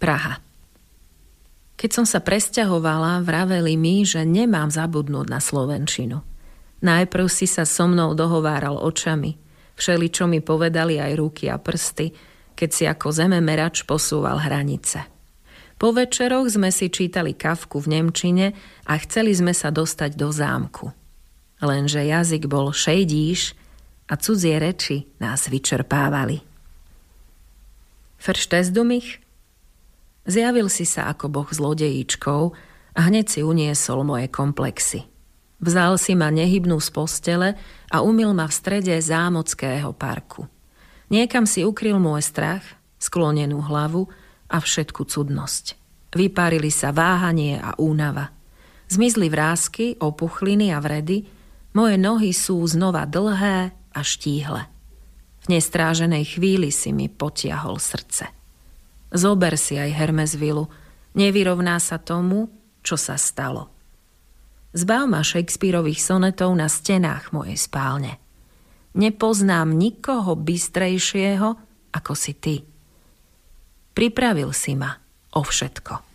Praha. Keď som sa presťahovala, vraveli mi, že nemám zabudnúť na slovenčinu. Najprv si sa so mnou dohováral očami. Všeličo mi povedali aj ruky a prsty, keď si ako zememerač posúval hranice. Po večeroch sme si čítali Kafku v nemčine a chceli sme sa dostať do zámku. Lenže jazyk bol šejdíš a cudzie reči nás vyčerpávali. Verstehst du mich? Zjavil si sa ako boh zlodejíčkou a hneď si uniesol moje komplexy. Vzal si ma nehybnú z postele a umyl ma v strede zámockého parku. Niekam si ukryl môj strach, sklonenú hlavu a všetku cudnosť. Vypárili sa váhanie a únava. Zmizli vrásky, opuchliny a vredy, moje nohy sú znova dlhé a štíhle. V nestráženej chvíli si mi potiahol srdce. Zober si aj Hermesvillu, nevyrovná sa tomu, čo sa stalo. Zbav ma Shakespearových sonetov na stenách mojej spálne. Nepoznám nikoho bystrejšieho, ako si ty. Pripravil si ma o všetko.